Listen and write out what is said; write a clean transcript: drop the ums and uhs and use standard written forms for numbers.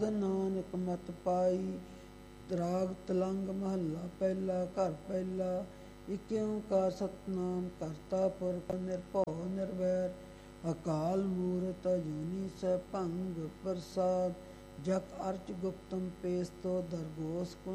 ਨਾਨਕ ਮਤ ਪਾਈ। ਰਾਗ ਤਲੰਗ ਮਹੱਲਾ ਪਹਿਲਾ। ਘਰ ਪਹਿਲਾ। ਇਕ ਓਂਕਾਰ ਸਤਿਨਾਮ ਕਰਤਾ ਪੁਰਖ ਨਿਰਭਉ ਨਿਰਵੈਰ ਅਕਾਲ ਮੂਰਤਿ ਅਜੂਨੀ ਸੈਭੰ ਗੁਰ ਪ੍ਰਸਾਦਿ। ਜਗ ਅਰਚ ਗੁਪਤਮ ਪੇਸਤੋ ਦਰਗੋਸ